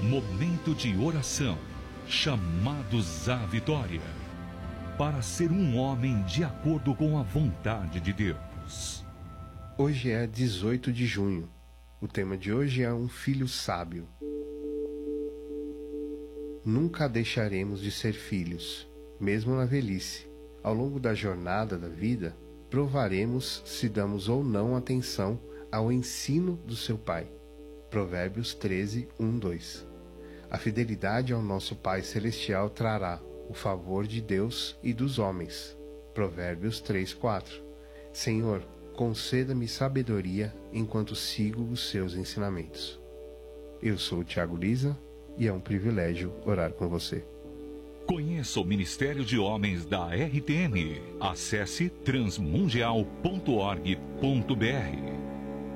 Momento de oração, chamados à vitória, para ser um homem de acordo com a vontade de Deus. Hoje é 18 de junho. O tema de hoje é um filho sábio. Nunca deixaremos de ser filhos, mesmo na velhice. Ao longo da jornada da vida, provaremos se damos ou não atenção ao ensino do seu Pai. Provérbios 13, 1, 2. A fidelidade ao nosso Pai Celestial trará o favor de Deus e dos homens. Provérbios 3, 4. Senhor, conceda-me sabedoria enquanto sigo os seus ensinamentos. Eu sou o Thiago Lisa e é um privilégio orar com você. Conheça o Ministério de Homens da RTM. Acesse transmundial.org.br.